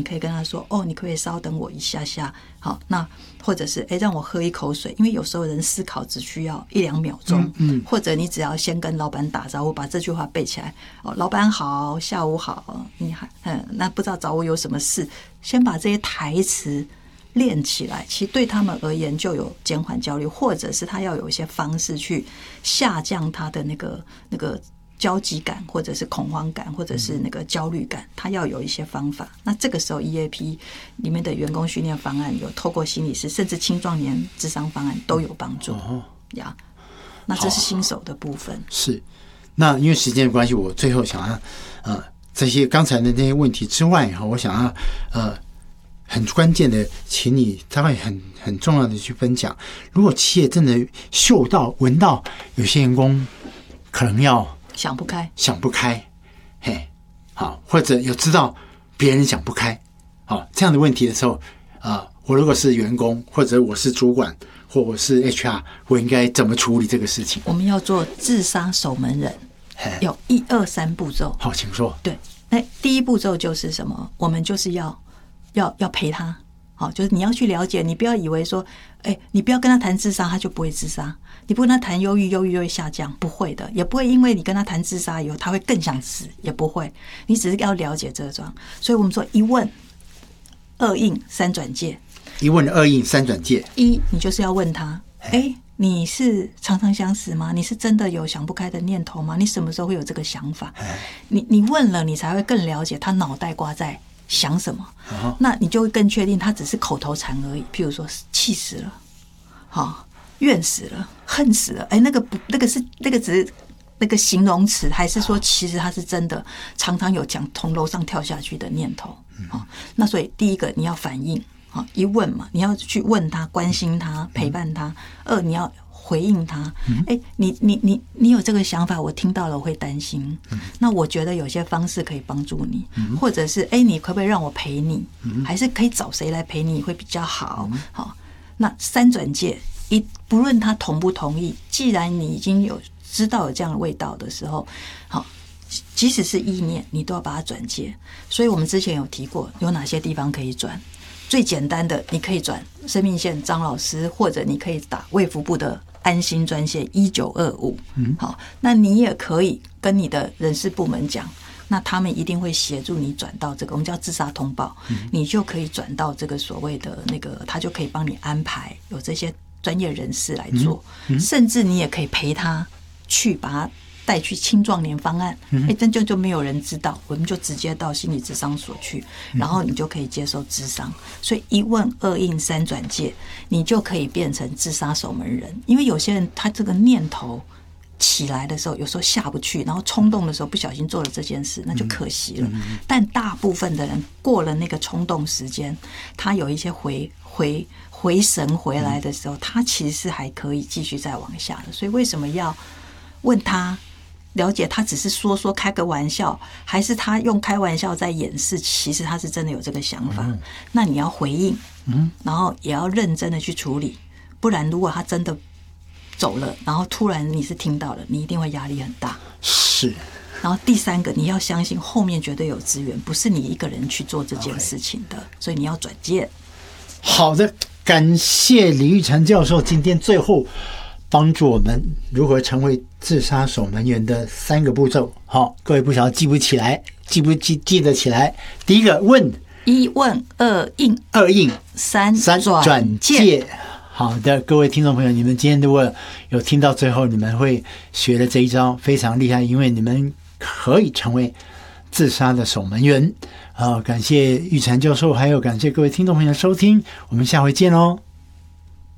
可以跟他说，哦，你可不可以稍等我一下下？好，那或者是让我喝一口水，因为有时候人思考只需要1-2秒钟，或者你只要先跟老板打招呼，把这句话背起来。哦，老板好，下午好，你还那不知道找我有什么事？先把这些台词练起来，其实对他们而言就有减缓焦虑，或者是他要有一些方式去下降他的那个焦急感，或者是恐慌感，或者是那个焦虑感，他要有一些方法。那这个时候 EAP 里面的员工训练方案有透过心理师，甚至青壮年諮商方案都有帮助呀。那这是新手的部分。 是，那因为时间的关系，我最后想要这些刚才的那些问题之外，我想要很关键的，请你大概很重要的去分享。如果企业真的嗅到、闻到有些员工可能要想不开，嘿，好，或者有知道别人想不开，好这样的问题的时候，我如果是员工，或者我是主管，或我是 HR， 我应该怎么处理这个事情？我们要做自杀守门人，有1、2、3步骤。好，请说。对，那第一步骤就是什么？我们就是要陪他。好，就是你要去了解，你不要以为说，你不要跟他谈自杀，他就不会自杀；你不跟他谈忧郁，忧郁就会下降，不会的，也不会因为你跟他谈自杀以后，他会更想死，也不会。你只是要了解这种，所以我们说1问、2应、3转介。1问、2应、3转介。1，你就是要问他，你是常常想死吗？你是真的有想不开的念头吗？你什么时候会有这个想法？你问了，你才会更了解他脑袋瓜在想什么，那你就会更确定他只是口头禅而已。譬如说气死了，怨死了，恨死了，那个只是那个形容词，还是说其实他是真的常常有讲从楼上跳下去的念头？那所以第一个你要反应，一问嘛，你要去问他，关心他，陪伴他。2，你要回应他，你有这个想法，我听到了，我会担心。那我觉得有些方式可以帮助你，或者是你可不可以让我陪你？还是可以找谁来陪你会比较好？好，那3转介，不论他同不同意，既然你已经有知道有这样的味道的时候，好，即使是意念，你都要把它转介。所以我们之前有提过，有哪些地方可以转？最简单的，你可以转生命线张老师，或者你可以打卫福部的安心专线1925。好，那你也可以跟你的人事部门讲，那他们一定会协助你转到这个我们叫自杀通报，你就可以转到这个所谓的那个，他就可以帮你安排，有这些专业人士来做，甚至你也可以陪他去把他带去青壮年方案，真就没有人知道，我们就直接到心理咨商所去，然后你就可以接受咨商。所以1问、2应、3转介，你就可以变成自杀守门人。因为有些人他这个念头起来的时候，有时候下不去，然后冲动的时候不小心做了这件事，那就可惜了。但大部分的人过了那个冲动时间，他有一些回神回来的时候，他其实是还可以继续再往下的。所以为什么要问他？了解他只是说开个玩笑，还是他用开玩笑在掩饰，其实他是真的有这个想法。那你要回应，然后也要认真的去处理，不然如果他真的走了，然后突然你是听到了，你一定会压力很大。是。然后第3个，你要相信后面绝对有资源，不是你一个人去做这件事情的，所以你要转介。好的，感谢李育成教授今天最后帮助我们如何成为自杀守门员的3个步骤。好，各位不晓得记不起来，记得起来。第一个问，1问、2应、3转介。好的，各位听众朋友，你们今天如果有听到最后，你们会学了这一招，非常厉害，因为你们可以成为自杀的守门员。感谢育成教授，还有感谢各位听众朋友的收听，我们下回见哦。